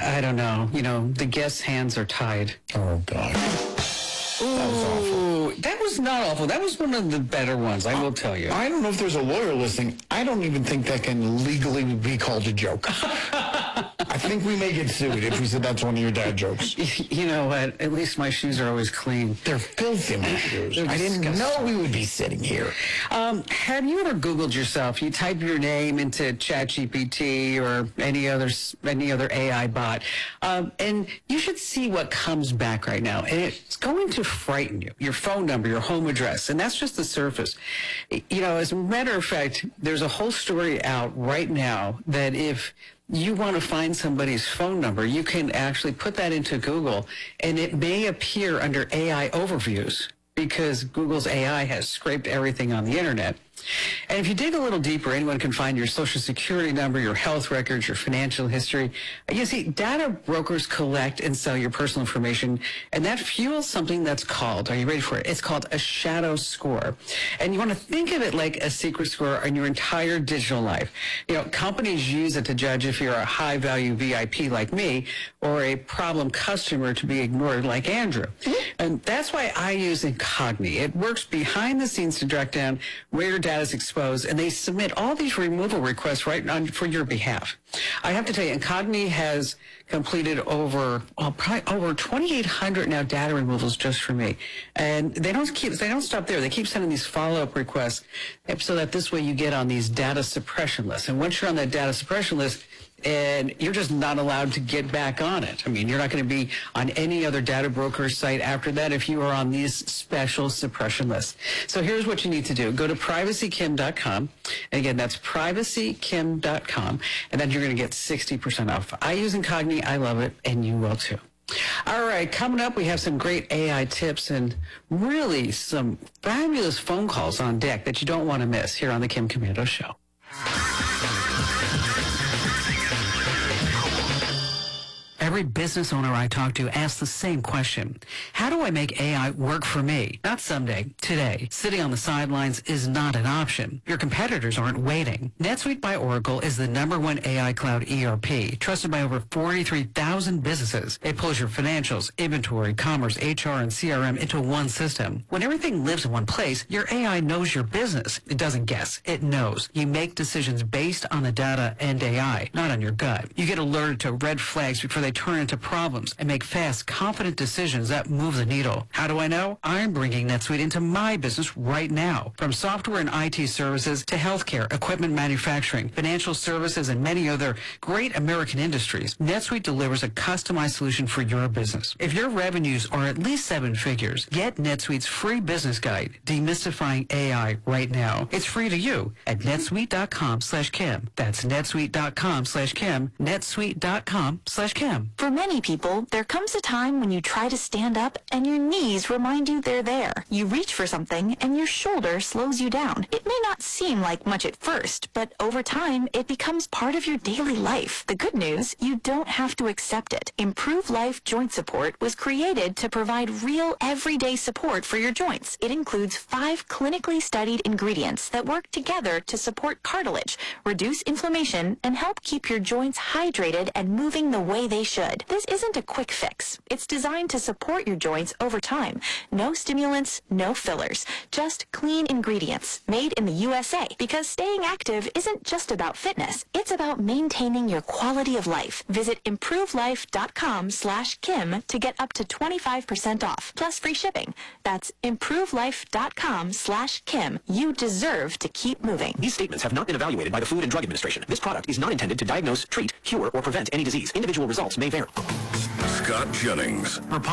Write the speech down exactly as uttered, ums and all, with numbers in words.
I don't know. You know, the guests' hands are tied. Oh, God. That was awful. That was not awful. That was one of the better ones, I will tell you. I don't know if there's a lawyer listening. I don't even think that can legally be called a joke. I think we may get sued if we said that's one of your dad jokes. You know what? At least my shoes are always clean. They're filthy, my shoes. They're I didn't disgusting. know we would be sitting here. Um, have you ever Googled yourself? You type your name into ChatGPT or any other any other A I bot, um, and you should see what comes back right now. And it's going to frighten you. Your phone number, your home address, and that's just the surface. You know, as a matter of fact, there's a whole story out right now that if you want to find somebody's phone number, you can actually put that into Google, and it may appear under A I overviews because Google's A I has scraped everything on the internet. And if you dig a little deeper, anyone can find your social security number, your health records, your financial history. You see, data brokers collect and sell your personal information, and that fuels something that's called, are you ready for it? It's called a shadow score. And you want to think of it like a secret score on your entire digital life. You know, companies use it to judge if you're a high-value V I P like me or a problem customer to be ignored like Andrew. Mm-hmm. And that's why I use Incogni. It works behind the scenes to track down where your data is exposed, and they submit all these removal requests right on for your behalf. I have to tell you, Incogni has completed over well, probably over twenty-eight hundred now data removals just for me, and they don't keep they don't stop there. They keep sending these follow-up requests so that this way you get on these data suppression lists. And once you're on that data suppression list, and you're just not allowed to get back on it. I mean, you're not going to be on any other data broker site after that if you are on these special suppression lists. So here's what you need to do. Go to privacy kim dot com. And again, that's privacy kim dot com. And then you're going to get sixty percent off. I use Incogni. I love it, and you will too. All right, coming up, we have some great A I tips and really some fabulous phone calls on deck that you don't want to miss here on the Kim Komando Show. Every business owner I talk to asks the same question. How do I make A I work for me? Not someday, today. Sitting on the sidelines is not an option. Your competitors aren't waiting. NetSuite by Oracle is the number one A I cloud E R P, trusted by over forty-three thousand businesses. It pulls your financials, inventory, commerce, H R, and C R M into one system. When everything lives in one place, your A I knows your business. It doesn't guess. It knows. You make decisions based on the data and A I, not on your gut. You get alerted to red flags before they turn into problems and make fast, confident decisions that move the needle. How do I know? I'm bringing NetSuite into my business right now. From software and I T services to healthcare, equipment manufacturing, financial services, and many other great American industries, NetSuite delivers a customized solution for your business. If your revenues are at least seven figures, get NetSuite's free business guide, Demystifying A I, right now. It's free to you at netsuite.com slash Kim. That's netsuite.com slash Kim, netsuite.com slash Kim. For many people, there comes a time when you try to stand up and your knees remind you they're there. You reach for something and your shoulder slows you down. It may not seem like much at first, but over time, it becomes part of your daily life. The good news, you don't have to accept it. Improve Life Joint Support was created to provide real, everyday support for your joints. It includes five clinically studied ingredients that work together to support cartilage, reduce inflammation, and help keep your joints hydrated and moving the way they should. This isn't a quick fix. It's designed to support your joints over time. No stimulants, no fillers, just clean ingredients made in the U S A. Because staying active isn't just about fitness. It's about maintaining your quality of life. Visit improvelife.com slash Kim to get up to twenty-five percent off, plus free shipping. That's improvelife.com slash Kim. You deserve to keep moving. These statements have not been evaluated by the Food and Drug Administration. This product is not intended to diagnose, treat, cure, or prevent any disease. Individual results may vary. Scott Jennings.